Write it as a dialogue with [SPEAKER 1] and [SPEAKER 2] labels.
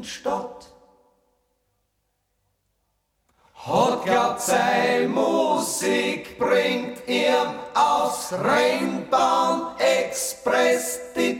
[SPEAKER 1] Innenstadt. Hat glaubt, sei Musik bringt ihm aus Rheinbahn Express die